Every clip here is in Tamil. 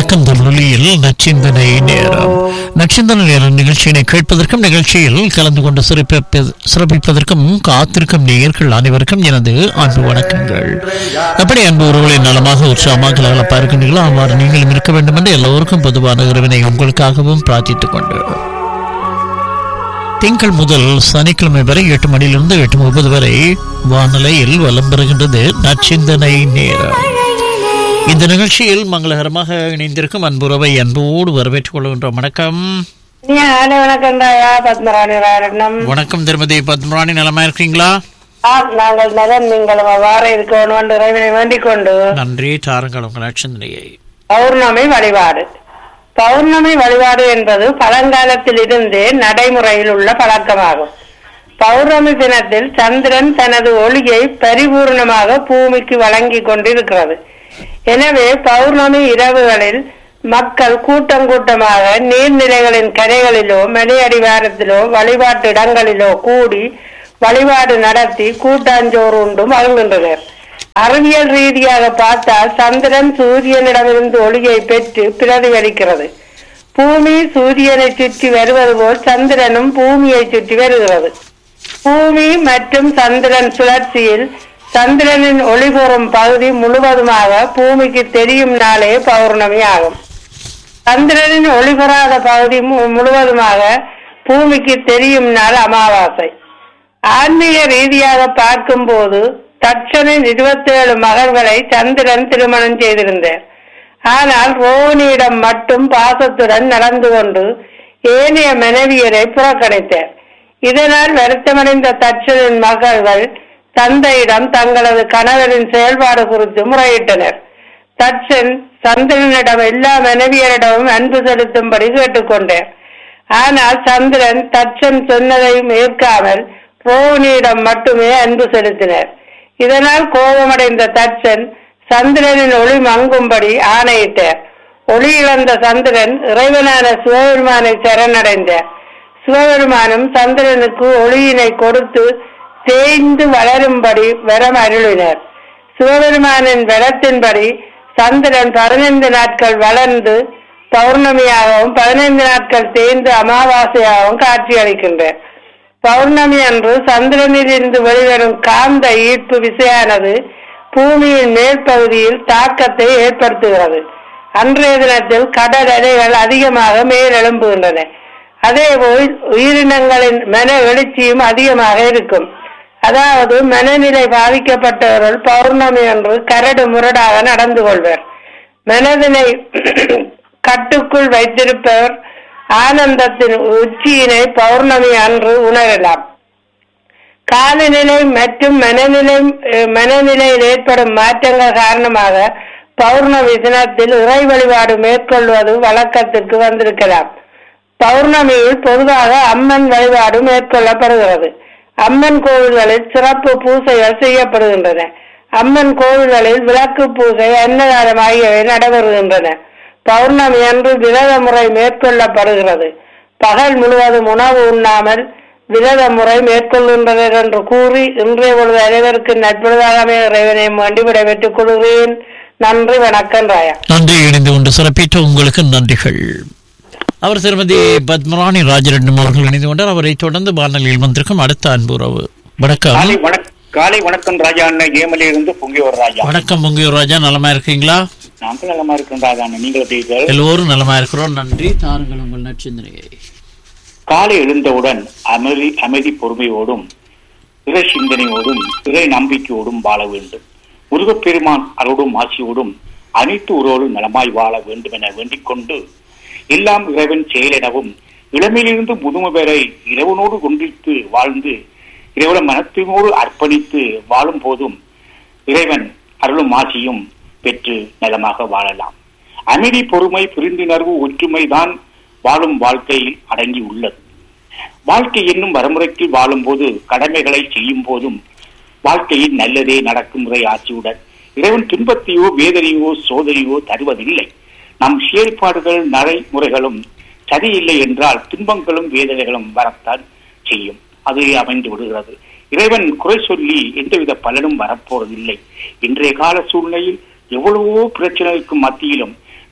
வணக்கம் தமிழொலியில் நச்சிந்தனை நேரம். நச்சிந்தனை நேரம் நிகழ்ச்சியினை கேட்பதற்கும் நிகழ்ச்சியில் கலந்து கொண்டு சிறப்பிப்பதற்கும் காத்திருக்கும் நேயர்கள் அனைவருக்கும் எனது அன்பு வணக்கங்கள். எப்படி அன்பு உறவுகளை நலமாக உற்சாகமாக கலகலப்பா இருக்கின்றீர்களோ அவ்வாறு நீங்களும் இருக்க வேண்டும் என்று எல்லோருக்கும் பொதுவான இறைவனை உங்களுக்காகவும் பிரார்த்தித்துக் கொண்டு திங்கள் முதல் சனிக்கிழமை வரை 8 மணியிலிருந்து 8:30 வரை வானிலையில் வலம் பெறுகின்றது நச்சிந்தனை நேரம். இந்த நிகழ்ச்சியில் மங்களகரமாக இணைந்திருக்கும் அன்புறவை அன்போடு வரவேற்றுக் கொள்கின்றோம். வணக்கம். வணக்கம் திருமதி பத்மராணி, நலமா இருக்கீங்களா? நாங்கள் நலன், நீங்கள் வார இருக்கணும் வேண்டிக் கொண்டு நன்றி. தாருங்கள் உங்கள் நச்சிந்தனையை. பௌர்ணமி வழிபாடு. பௌர்ணமி வழிபாடு என்பது பழங்காலத்தில் இருந்தே நடைமுறையில் உள்ள பழக்கமாகும். பௌர்ணமி தினத்தில் சந்திரன் தனது ஒளியை பரிபூர்ணமாக பூமிக்கு வழங்கி கொண்டிருக்கிறது. எனவே பௌர்ணமி இரவுகளில் மக்கள் கூட்டம் கூட்டமாக நீர்நிலைகளின் கரைகளிலோ மலையடிவாரத்திலோ வழிபாட்டு இடங்களிலோ கூடி வழிபாடு நடத்தி கூட்டாஞ்சோறு உண்டு மகிழ்கின்றனர். அறிவியல் ரீதியாக பார்த்தால் சந்திரன் சூரியனிடமிருந்து ஒளியை பெற்று பிரதிபலிக்கிறது. பூமி சூரியனை சுற்றி வருவது போல் சந்திரனும் பூமியை சுற்றி வருகிறது. பூமி மற்றும் சந்திரன் சுழற்சியில் சந்திரனின் ஒளி பெறும் பகுதி முழுவதுமாக பூமிக்கு தெரியும் நாளே பௌர்ணமி ஆகும். சந்திரனின் ஒளி பெறாத பகுதி முழுவதுமாக பூமிக்கு தெரியும் நாள் அமாவாசை. ஆன்மீக ரீதியாக பார்க்கும் போது தட்சனின் 27 மகன்களை சந்திரன் திருமணம் செய்திருந்தார். ஆனால் ரோகிணியிடம் மட்டும் பாசத்துடன் நடந்து கொண்டு ஏனைய மனைவியரை புறக்கணித்தார். இதனால் வருத்தமடைந்த தட்சனின் மகள்கள் தந்தையிடம் தங்களது கணவரின் செயல்பாடு குறித்து முறையிட்டனர். தட்சன் சந்திரனிடம் எல்லா மனைவியரிடமும் அன்பு செலுத்தும்படி கேட்டுக்கொண்டார். ஆனால் சந்திரன் தட்சன் சொன்னதை ஏற்காமல் ரோகிணியிடம் மட்டுமே அன்பு செலுத்தினர். இதனால் கோபமடைந்த தட்சன் சந்திரனின் ஒளி மங்கும்படி ஆணையிட்டார். ஒளி இழந்த சந்திரன் இறைவனான சிவபெருமானை சரணடைந்தார். சிவபெருமானும் சந்திரனுக்கு ஒளியினை கொடுத்து தேய்ந்து வளரும்படி வரம் அருளினர். சிவபெருமானின் வரத்தின்படி சந்திரன் 15 நாட்கள் வளர்ந்து பௌர்ணமியாகவும் 15 நாட்கள் தேய்ந்து அமாவாசையாகவும் காட்சியளிக்கின்றார். பௌர்ணமி அன்று சந்திரனில் இருந்து வெளிவரும் காந்த ஈர்ப்பு விசையானது பூமியின் மேற்பகுதியில் தாக்கத்தை ஏற்படுத்துகிறது. அன்றைய தினத்தில் கடல் அலைகள் அதிகமாக மேலெழும்புகின்றன. அதேபோல் உயிரினங்களின் மன எழுச்சியும் அதிகமாக இருக்கும். அதாவது மனநிலை பாதிக்கப்பட்டவர்கள் பௌர்ணமி அன்று கரடு முரடாக நடந்து கொள்வர். மனதினை கட்டுக்குள் வைத்திருப்பவர் ஆனந்தத்தின் உச்சியினை பௌர்ணமி அன்று உணரலாம். காலநிலை மற்றும் மனநிலையில் ஏற்படும் மாற்றங்கள் காரணமாக பௌர்ணமி தினத்தில் இறை வழிபாடு மேற்கொள்வது வழக்கத்திற்கு வந்திருக்கலாம். பௌர்ணமியில் பொதுவாக அம்மன் வழிபாடு மேற்கொள்ளப்படுகிறது. அம்மன் கோவில்களில் சிறப்பு பூசைகள் செய்யப்படுகின்றன. அம்மன் கோவில்களில் விளக்கு பூசை, அன்னதானம் ஆகியவை நடைபெறுகின்றன. பௌர்ணமி அன்று விரத முறை மேற்கொள்ளப்படுகிறது. பகல் முழுவதும் உணவு உண்ணாமல் விரத முறை மேற்கொள்கின்றனர் என்று கூறி இன்றைய பொழுது அனைவருக்கு நட்புறதாக இறைவனை வேண்டி விடைபெற்றுக் கொள்கிறேன். நன்றி, வணக்கம். ராயா. நன்றி. இணைந்து கொண்டு சிறப்பித்த உங்களுக்கு நன்றிகள். அவர் திருமதி பத்மராணி ராஜரட்னம் அவர்கள் இணைந்து கொண்டார். அவரை தொடர்ந்து வானொலியில் வந்திருக்கும் அடுத்த அன்புறவு. வணக்கம். காலை வணக்கம் ராஜா. ஏமலிருந்து பொங்கியோர் ராஜா. வணக்கம் பொங்கியோர் ராஜா, நலமா இருக்கீங்களா? நாங்கள் நலமா இருக்கோம் ராஜா. நீங்கள் எல்லோரும் நலமா இருக்கிறோம். நன்றி. தாருங்கள் உங்கள் நற்சிந்தனையை. காலை எழுந்தவுடன் அமைதி பொறுமையோடும் இறை சிந்தனையோடும் இறை நம்பிக்கையோடும் வாழ வேண்டும். முருகப்பெருமான் அருளும் ஆசியோடும் அனைத்து உறவோடும் நலமாய் வாழ வேண்டும் என வேண்டிக் கொண்டு எல்லாம் இறைவன் செயலிடவும் இளமையிலிருந்து முதுமை வரை இறைவனோடு ஒன்றித்து வாழ்ந்து இறைவன் மனத்தினோடு அர்ப்பணித்து வாழும் போதும் இறைவன் அருளும் ஆசியும் பெற்று நலமாக வாழலாம். அமைதி, பொறுமை, புரிந்துணர்வு, ஒற்றுமை தான் வாழும் வாழ்க்கையில் அடங்கி உள்ளது. வாழ்க்கை என்னும் வரமுறைக்கு வாழும் போது கடமைகளை செய்யும் போதும் வாழ்க்கையில் நல்லதே நடக்கும் முறை ஆட்சியுடன் இறைவன் துன்பத்தையோ வேதனையோ சோதனையோ தருவதில்லை. நம் செயல்பாடுகள் நடைமுறைகளும் சரியில்லை என்றால் துன்பங்களும் வேதனைகளும் வரத்தான் செய்யும். அது அமைந்து விடுகிறது. இறைவன் குறை சொல்லி எந்தவித பலனும் வரப்போவதில்லை. இன்றைய கால சூழ்நிலையில் எவ்வளவோ பிரச்சனைகளுக்கு மத்தியிலும்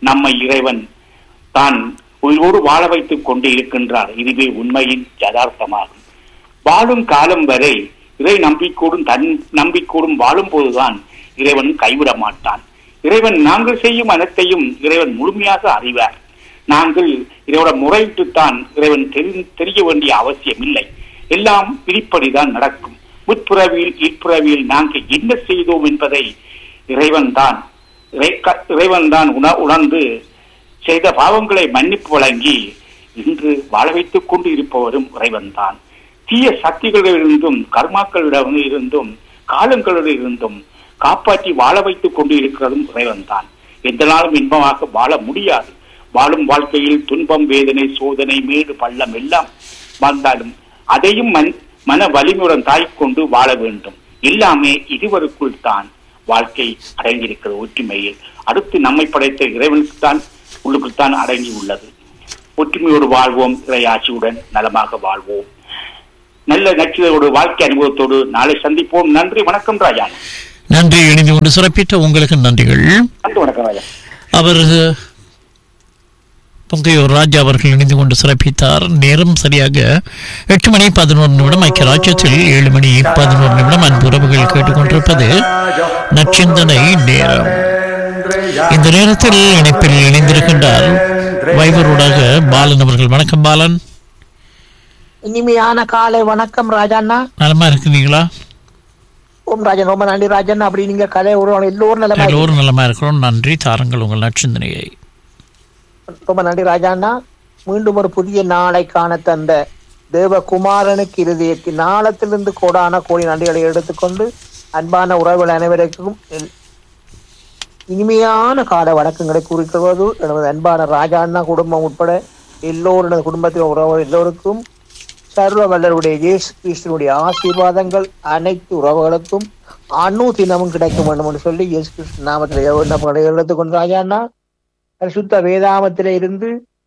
நம்மை இறைவன் தான் உயிரோடு வாழ வைத்துக் கொண்டு இருக்கின்றார். இதுவே உண்மையின் யதார்த்தமாகும். வாழும் காலம் வரை இறை நம்பிக்கையோடும் தன் நம்பிக்கையோடும் வாழும் போதுதான் இறைவன் கைவிட மாட்டான். இறைவன் நாங்கள் செய்யும் அனைத்தையும் இறைவன் முழுமையாக அறிவார். நாங்கள் இதோட முறையிட்டுத்தான் இறைவன் தெரிய வேண்டிய அவசியம் இல்லை. எல்லாம் விதிப்படிதான் நடக்கும். முற்பிறவியில் இப்பிறவியில் நாங்கள் என்ன செய்தோம் என்பதை இறைவன் தான் உணர்ந்து செய்த பாவங்களை மன்னிப்பு வழங்கி இன்று வாழ வைத்துக் கொண்டு இருப்பவரும் இறைவன் தான். தீய சக்திகளிலிருந்தும் கர்மாக்களிடம் இருந்தும் காலங்களிலிருந்தும் காப்பாற்றி வாழ வைத்துக் கொண்டு இருக்கிறதும் இறைவன் தான். எந்த நாளும் இன்பமாக வாழ முடியாது. வாழும் வாழ்க்கையில் துன்பம், வேதனை, சோதனை, மேடு பள்ளம் எல்லாம் வந்தாலும் அதையும் மன வலிமையுடன் தாய்க்கொண்டு வாழ வேண்டும். எல்லாமே இருவருக்குள் தான் வாழ்க்கை அடங்கியிருக்கிறது. ஒற்றுமையில் அடுத்து நம்மை படைத்த இறைவனுக்குத்தான் உள்ளுக்குத்தான் அடங்கி உள்ளது. ஒற்றுமையோடு வாழ்வோம், இறையாட்சியுடன் நலமாக வாழ்வோம். நல்ல நட்சத்திரோடு வாழ்க்கை அனுபவத்தோடு நாளை சந்திப்போம். நன்றி, வணக்கம் ராஜா. நன்றி. இணைந்து கொண்டு சிறப்பித்த உங்களுக்கு நன்றிகள். வணக்கம் ராஜா. அவர் பொங்கையூர் ராஜா அவர்கள் இணைந்து கொண்டு சிறப்பித்தார். நேரம் சரியாக 8:11 ஐக்கிய ராஜ்யத்தில் 7:11 அன்பு உறவுகள் கேட்டுக்கொண்டிருப்பது நச்சிந்தனை நேரம். இந்த நேரத்தில் இணைப்பில் இணைந்திருக்கின்றார் வைபரோடாக பாலன் அவர்கள். வணக்கம் பாலன். இனிமையான காலை வணக்கம் ராஜண்ணா. நலமா இருக்கிறீங்களா? ஓம் ராஜன், ரொம்ப நன்றி ராஜன். அப்படி நீங்க கதை எல்லோரும் நலமா இருக்கிறோம். நன்றி. தாருங்கள் உங்கள் நற்சிந்தனையை. ரொம்ப நன்றி ராஜாண்ணா. மீண்டும் ஒரு புதிய நாளை காண தந்த தேவகுமாரனுக்கு இருதயத்தின் நாளத்திலிருந்து கோடான கோடி நன்றிகளை எடுத்துக்கொண்டு அன்பான உறவுகள் அனைவருக்கும் இனிமையான கால வணக்கங்களை கூறிக்கொள்வது எனது அன்பான ராஜாண்ணா குடும்பம் உட்பட எல்லோரும் குடும்பத்தில் உறவுகள் எல்லோருக்கும் சர்வ வல்லருடைய இயேசு கிறிஸ்துவனுடைய ஆசீர்வாதங்கள் அனைத்து உறவுகளுக்கும் தினமும் கிடைக்க வேண்டும் என்று சொல்லி இயேசு கிறிஸ்து நாமத்தில் எடுத்துக்கொண்டு ராஜாண்ணா சுத்த வேதாமத்தில இருந்து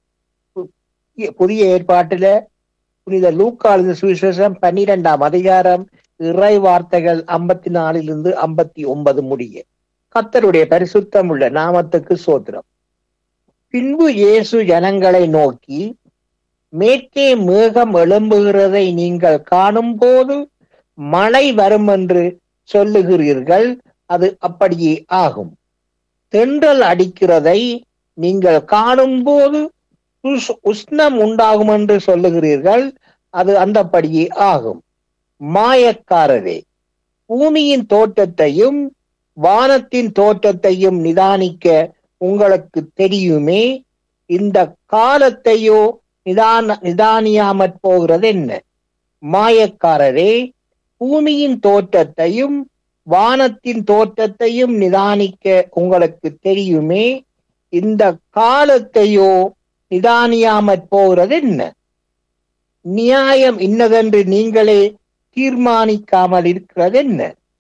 புதிய ஏற்பாட்டில புனித லூக்கா சுவிசேஷம் 12ஆம் அதிகாரம் இறை வார்த்தைகள் 54 59 முடிய. கர்த்தருடைய பரிசுத்தம் உள்ள நாமத்துக்கு சோத்திரம். பின்பு இயேசு ஜனங்களை நோக்கி, மேற்கே மேகம் எழும்புகிறதை நீங்கள் காணும் போது மழை வரும் என்று சொல்லுகிறீர்கள், அது அப்படியே ஆகும். தென்றல் அடிக்கிறதை நீங்கள் காணும் போது உஷ்ணம் உண்டாகும் என்று சொல்லுகிறீர்கள், அது அந்தபடியே ஆகும். மாயக்காரரே, பூமியின் தோற்றத்தையும் வானத்தின் தோற்றத்தையும் நிதானிக்க உங்களுக்கு தெரியுமே, இந்த காலத்தையோ நிதானியாமற் போகிறது என்ன? மாயக்காரரே, பூமியின் தோற்றத்தையும் வானத்தின் தோற்றத்தையும் நிதானிக்க உங்களுக்கு தெரியுமே, இந்த காலத்தையோ நிதானியாமற் போகிறது என்ன? நியாயம் இன்னதென்று நீங்களே தீர்மானிக்காமல் இருக்கிறது என்ன?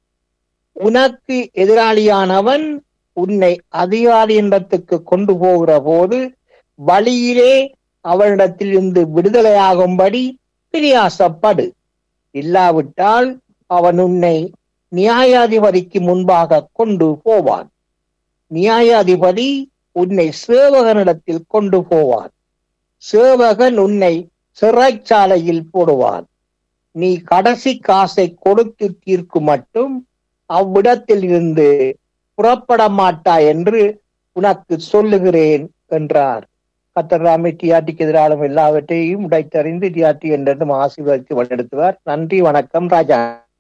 உனக்கு எதிராளியானவன் உன்னை அதிகாரியிடத்துக்கு கொண்டு போகிற போது வழியிலே அவனிடத்தில் இருந்து விடுதலையாகும்படி பிரயாசப்படு. இல்லாவிட்டால் அவன் உன்னை நியாயாதிபதிக்கு முன்பாக கொண்டு போவான். நியாயாதிபதி உன்னை சேவகனிடத்தில் கொண்டு போவான். சேவகன் உன்னை சிறைச்சாலையில் போடுவான். நீ கடைசி காசை கொடுத்து தீர்க்கும் மட்டும் அவ்விடத்தில் இருந்து புறப்பட மாட்டாய் என்று உனக்கு சொல்லுகிறேன் என்றார். கர்த்தராமே டிஆர்டிக்கு எதிராலும் எல்லாவற்றையும் உடைத்தறிந்து டிஆர்டி என்றும் ஆசீர்வதித்து வழிநடத்துவார். நன்றி, வணக்கம் ராஜா.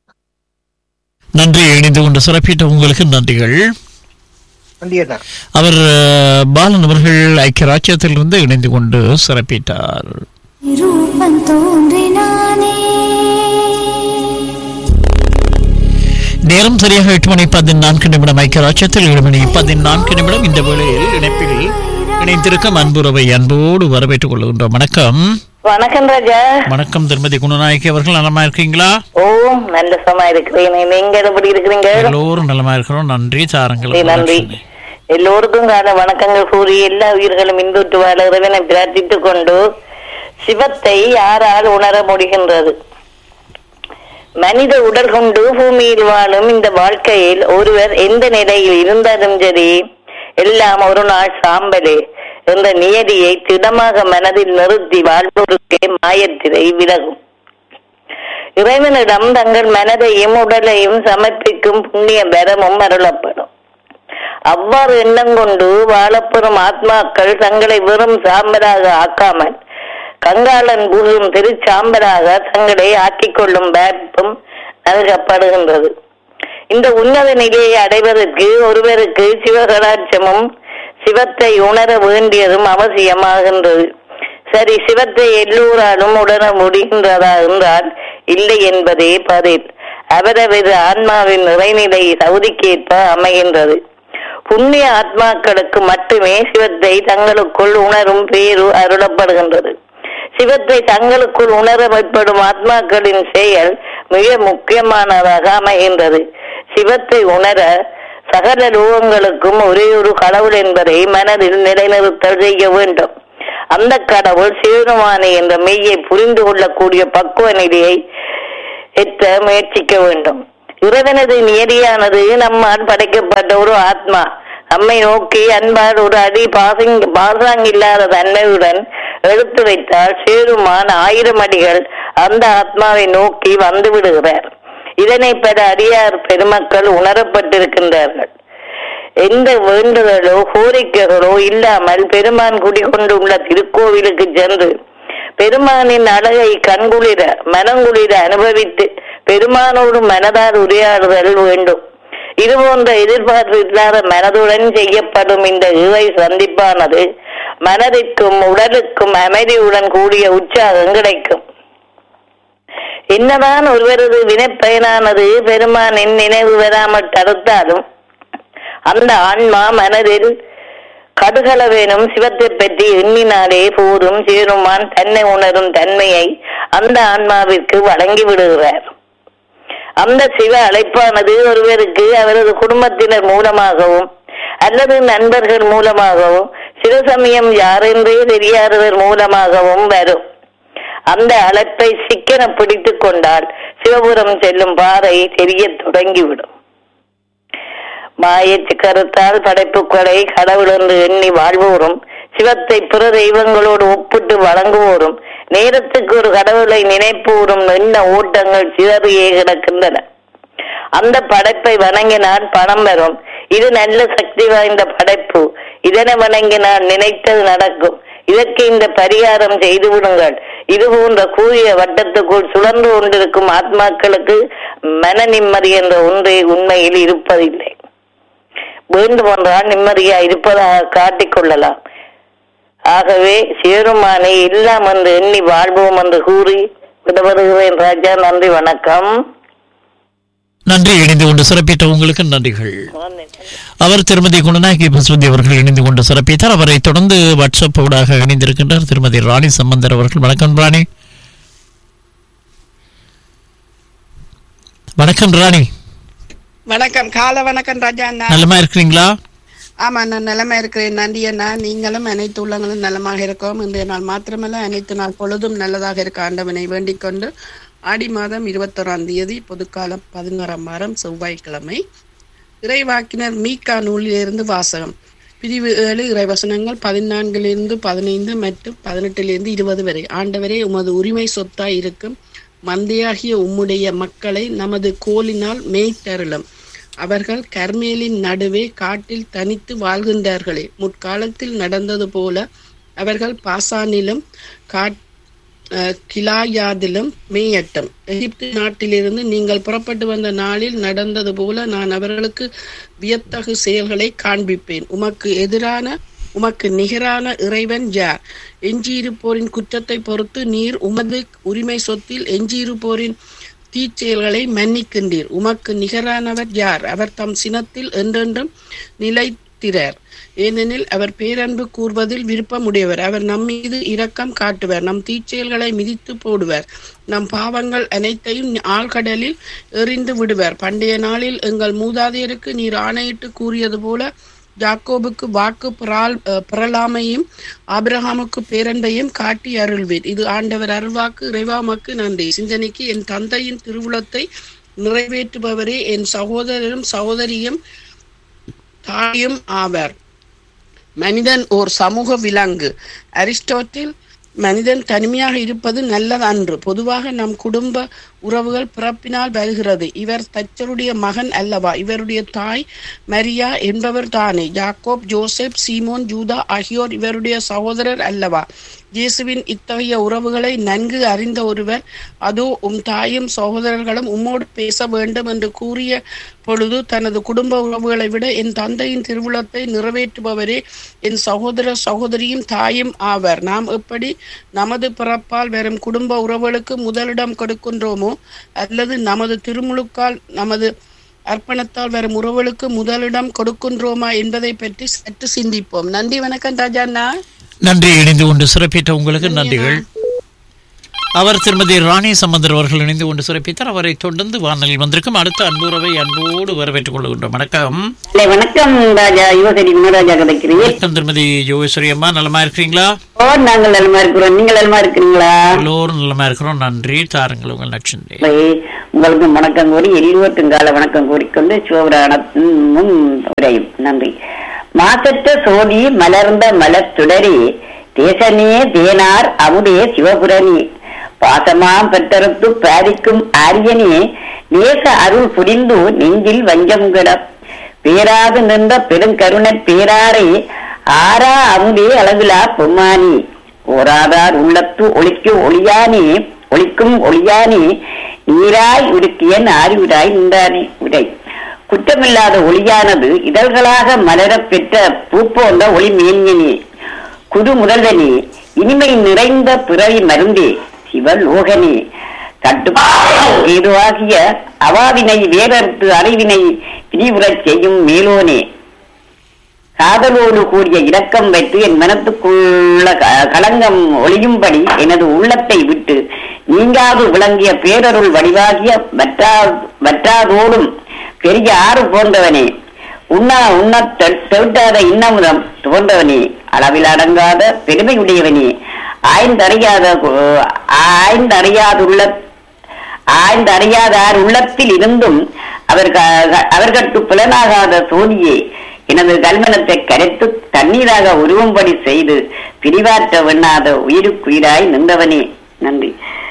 நன்றி. இணைந்து கொண்டு சிறப்பிட்ட உங்களுக்கு நன்றிகள். அவர் பாலன் அவர்கள் ஐக்கிய ராஜ்யத்திலிருந்து இணைந்து கொண்டு சிறப்பிட்டார். நேரம் சரியாக 8:14 ஐக்கிய ராஜ்யத்தில் 7:14 இந்த வேளையில் இணைப்பில் இணைந்திருக்கும் அன்புறவை அன்போடு வரவேற்றுக் கொள்கின்றோம். வணக்கம். வணக்கம் ராஜா. வணக்கம் திருமதி குணநாயகி அவர்கள். நலமா இருக்கீங்களா? ஓ, நல்ல சுகமா இருக்கிறேன். நீங்க எப்படி இருக்கிறீங்க? எல்லோரும் நலமா இருக்கிறோம். நன்றி. சாரங்கள். நன்றி. எல்லோருக்கும் கால வணக்கங்கள் கூறி எல்லா உயிர்களும் இன்புற்று வாழ இறைவனை பிரார்த்தித்துக் கொண்டு, சிவத்தை யாரால் உணர முடிகின்றது? மனித உடல் கொண்டு பூமியில் வாழும் இந்த வாழ்க்கையில் ஒருவர் எந்த நிலையில் இருந்தாலும் சரி, எல்லாம் ஒரு நாள் சாம்பலே என்ற நியதியை திடமாக மனதில் நிறுத்தி வாழ்வோருக்கே மாயத்திரை விலகும். இறைவனிடம் தங்கள் மனதையும் உடலையும் சமர்ப்பிக்கும் புண்ணிய பெறமும் அருளப்படும். அவ்வாறு எண்ணம் கொண்டு வாழப்பெறும் ஆத்மாக்கள் தங்களை வெறும் சாம்பலாக ஆக்காமல் கங்காளன் பூசும் திருச்சாம்பலாக தங்களை ஆக்கிக் கொள்ளும் வாய்ப்பும் நல்கப்படுகின்றது. இந்த உன்னத நிலையை அடைவதற்கு ஒருவருக்கு சிவகடாட்சமும் சிவத்தை உணர வேண்டியதும் அவசியமாகின்றது. சரி, சிவத்தை எல்லோராலும் உணர முடிகின்றதா என்றால் இல்லை என்பதே பதில். அவரது ஆன்மாவின் நிறைநிலை தகுதிக்கேற்ப அமைகின்றது. புண்ணிய ஆத்மாக்களுக்கு மட்டுமே சிவத்தை தங்களுக்குள் உணரும் பேரு அருளப்படுகின்றது. சிவத்தை தங்களுக்குள் உணர வைப்படும் ஆத்மாக்களின் செயல் மிக முக்கியமானதாக அமைகின்றது. சிவத்தை உணர சகல லோகங்களுக்கும் ஒரே ஒரு கடவுள் என்பதை மனதில் நிலைநிறுத்தல் செய்ய வேண்டும். அந்த கடவுள் சிவபெருமானே என்ற மெய்யை புரிந்து கொள்ளக்கூடிய பக்குவ நிலையை எட்ட முயற்சிக்க வேண்டும். இறைவனது நியதியானது நம்மால் படைக்கப்பட்ட ஒரு ஆத்மா. நம்மை நோக்கி அன்பால் ஒரு அடி பாசாங்கில்லாத தன்மையுடன் எடுத்து வைத்தால் சேருமான் 1000 அடிகள் அந்த ஆத்மாவை நோக்கி வந்து விடுகிறார். இதனை பெற அடியார் பெருமக்கள் உணரப்பட்டிருக்கின்றார்கள். எந்த வேண்டுதலோ கோரிக்கைகளோ இல்லாமல் பெருமான் குடிகொண்டுள்ள திருக்கோவிலுக்கு சென்று பெருமானின் அழகை கண்குளிர மனங்குளிர அனுபவித்து பெருமானோடு மனதால் உரையாடுதல் வேண்டும். இதுபோன்ற எதிர்பார்ப்பு இல்லாத மனதுடன் செய்யப்படும் இந்த இறை சந்திப்பானது மனதிற்கும் உடலுக்கும் அமைதியுடன் கூடிய உற்சாகம் கிடைக்கும். என்னதான் ஒருவரது வினைப்பயனானது பெருமானின் நினைவு வராமல் தடுத்தாலும் அந்த ஆன்மா மனதில் கடுகளவேனும் சிவத்தை பற்றி எண்ணினாலே போதும் சேருமான் தன்னை உணரும் தன்மையை அந்த ஆன்மாவிற்கு வழங்கி விடுகிறார். அந்த சிவ அழைப்பானது ஒருவருக்கு அவரது குடும்பத்தினர் மூலமாகவும் அல்லது நண்பர்கள் மூலமாகவும் சில சமயம் யாரென்றே தெரியாதவர் மூலமாகவும் வரும். அந்த அழைப்பை சிக்கன பிடித்துக் கொண்டால் சிவபுரம் செல்லும் பாதை தெரிய தொடங்கிவிடும். மாயச்சு கருத்தால் படைப்புக்களை கடவுள் என்று எண்ணி வாழ்வோரும் சிவத்தை பிற தெய்வங்களோடு ஒப்பிட்டு வழங்குவோரும் நேரத்துக்கு ஒரு கடவுளை நினைப்போரும் எண்ண ஓட்டங்கள் சிதறியே கிடக்கின்றன. அந்த படைப்பை வணங்கினால் பணம் வரும். இது நல்ல சக்தி வாய்ந்த படைப்பு. இதனை வணங்கினால் நினைத்தது நடக்கும். இதற்கு இந்த பரிகாரம் செய்து விடுங்கள். இது போன்ற கூறிய வட்டத்துக்குள் சுழன்று கொண்டிருக்கும் ஆத்மாக்களுக்கு மன நிம்மதி என்ற ஒன்றே உண்மையில் இருப்பதில்லை. வேண்டுமென்றால் நிம்மதியா இருப்பதாக காட்டிக்கொள்ளலாம். ஆகவே சேருமானை எல்லாம் என்று எண்ணி வாழ்வோம் என்று கூறி விடுபடுகிறேன். ராஜா, நன்றி, வணக்கம். நன்றி. இணைந்து கொண்டு சிறப்பித்த உங்களுக்கு நன்றிகள். அவர் திருமதி குணநாயகி பசுவதி அவர்கள் இணைந்து கொண்டு சிறப்பித்தார். அவரை தொடர்ந்து வாட்ஸ்அப் ஊடாக இணைந்திருக்கின்றார் திருமதி ராணி சம்பந்தர் அவர்கள். வணக்கம் ராணி. வணக்கம் ராணி. வணக்கம், கால வணக்கம் ராஜா. நலமா இருக்கிறீங்களா? ஆமா, நான் நலமா இருக்கிறேன். நன்றி அண்ணா. நீங்களும் அனைத்து உள்ளங்களும் நலமாக இருக்கோம். இன்றைய நாள் மாத்திரமல்ல, அனைத்து நாள் பொழுதும் நல்லதாக இருக்க ஆண்டவனை வேண்டிக் கொண்டு ஆடி மாதம் 21ஆம் தேதி பொதுக்காலம் 11ஆம் வாரம் செவ்வாய்க்கிழமை இறைவாக்கினர் மீகா நூலிலிருந்து வாசகம். பிரிவு 7 இறைவசனங்கள் 14 15 மற்றும் 18 20 வரை. ஆண்டவரே, உமது உரிமை சொத்தாய் இருக்கும் மந்தையாகிய உம்முடைய மக்களை நமது கோலினால் மேய்த்தருளும். அவர்கள் கர்மேலின் நடுவே காட்டில் தனித்து வாழ்கின்றார்களே. முற்காலத்தில் நடந்தது போல அவர்கள் பாசானிலும் கிலாயாதிலும் மேயட்டும். எகிப்து நாட்டிலிருந்து நீங்கள் புறப்பட்டு வந்த நாளில் நடந்தது போல நான் அவர்களுக்கு வியத்தகு செயல்களை காண்பிப்பேன். உமக்கு நிகரான இறைவன் யார்? எஞ்சியிருப்போரின் குற்றத்தை பொறுத்து நீர் உமது உரிமை சொத்தில் எஞ்சியிருப்போரின் தீச்செயல்களை மன்னிக்கின்றீர். உமக்கு நிகரானவர் யார்? அவர் தம் சினத்தில் என்றென்றும் நிலைத்திரார். ஏனெனில் அவர் பேரன்பு கூர்வதில் விருப்பமுடையவர். அவர் நம் மீது இரக்கம் காட்டுவர். நம் தீச்செயல்களை மிதித்து போடுவர். நம் பாவங்கள் அனைத்தையும் ஆழ்கடலில் எறிந்து விடுவர். பண்டைய நாளில் எங்கள் மூதாதையருக்கு நீர் ஆணையிட்டு கூறியது போல யாக்கோபுக்கு வாக்கு பிறலாமையும் ஆபிரகாமுக்கு பேரன்பையும் காட்டி அருள்வீர். இது ஆண்டவர் அருள்வாக்கு. இறைவாமக்கு நன்றி. சிந்தனைக்கு என் தந்தையின் திருவுளத்தை நிறைவேற்றுபவரே என் சகோதரரும் சகோதரியும் தாயும் ஆவர். மனிதன் ஓர் சமூக விலங்கு. அரிஸ்டாட்டில் மனிதன் தனிமையாக இருப்பது நல்லதன்று. பொதுவாக நம் குடும்ப உறவுகள் பிறப்பினால் வருகிறது. இவர் தச்சருடைய மகன் அல்லவா? இவருடைய தாய் மரியா என்பவர் தானே? யாக்கோப், ஜோசப், சீமோன், ஜூதா ஆகியோர் இவருடைய சகோதரர் அல்லவா? இயேசுவின் இத்தகைய உறவுகளை நன்கு அறிந்த ஒருவர், அதோ உம் தாயும் சகோதரர்களும் உம்மோடு பேச வேண்டும் என்று கூறிய பொழுது, தனது குடும்ப உறவுகளை விட என் தந்தையின் திருவுளத்தை நிறைவேற்றுபவரே என் சகோதர சகோதரியும் தாயும் ஆவர். நாம் எப்படி நமது பிறப்பால் வரும் குடும்ப உறவுகளுக்கு முதலிடம் கொடுக்கின்றோமோ, அல்லது நமது திருமுழுக்கால் நமது அர்ப்பணத்தால் வரும் உறவுகளுக்கு முதலிடம் கொடுக்கின்றோமா என்பதை பற்றி சற்று சிந்திப்போம். நன்றி, வணக்கம் ராஜாண்ணா. நன்றி. இணைந்து கொண்டு சிறப்பித்த உங்களுக்கு நன்றிகள். அவர் திருமதி ராணி சம்பந்தர் அவர்கள் இணைந்து கொண்டு சிறப்பித்தார். அவரை தொடர்ந்து வானலில் வந்திருக்கும் அடுத்த அன்புறவை அன்போடு வரவேற்றுக் கொள்கின்றோம். வணக்கம். வணக்கம் ராஜா, யுவசரி குணராஜா கிடைக்கிறேன். திருமதி யோகேஸ்வரி அம்மா, நலமா இருக்கிறீங்களா? நாங்கள் நலமா இருக்கிறோம். நீங்கள் நலமா இருக்கிறீங்களா? எல்லோரும் நலமா இருக்கிறோம். நன்றி. தாருங்கள் உங்கள் நட்சத்திரம். உங்களுக்கு வணக்கம் கூறி எல்லோருக்கும் கால வணக்கம் கூறிக்கொண்டு சிவபுராணமும் உரையும். நன்றி. மாசற்ற சோதி மலர்ந்த மலத்துடரே தேசனே தேனார் அமுதே சிவபுரணி பாசமாம் பெற்றறுத்து பாதிக்கும் ஆரியனே நேச அருள் புரிந்து நெஞ்சில் வஞ்சம் கிட பேராது நின்ற பெருங்கருண பேராரே ஆரா அமுதே அளவிலா பொம்மானி ஓராதார் உள்ளத்து ஒளிக்கும் ஒளியானே நீராய் உருக்கியன் ஆரிவிடாய் நின்றானே உரை. குற்றமில்லாத ஒளியானது இதழ்களாக மலரப் பெற்ற பூ போன்ற ஒளி மேன்யனே குரு முதல்வனே இனிமை நிறைந்த பிறவி மருந்தே சிவலோகனே ஏதுவாகிய அவாவினை வேறறுத்து அறிவினை விரிவுறச் செய்யும் மேலோனே காதலோடு கூடிய இரக்கம் வைத்து என் மனத்துக்குள்ள களங்கம் ஒளியும்படி எனது உள்ளத்தை விட்டு நீங்காது விளங்கிய பேரருள் வடிவாகிய வற்றாதோடும் பெரிய ஆறு போன்றவனே உண்ண தெவிட்டாத இன்னமுதம் தோன்றவனே அளவில் அடங்காத பெருமையுடையவனே ஆய்ந்தறியாதார் உள்ளத்தில் இருந்தும் அவர்கட்டு புலனாகாத சோதியே எனது கல்மனத்தை கரைத்து தண்ணீராக உருவும்படி செய்து பிரிவாற்ற வெண்ணாத உயிருக்குயிராய் நின்றவனே. நன்றி.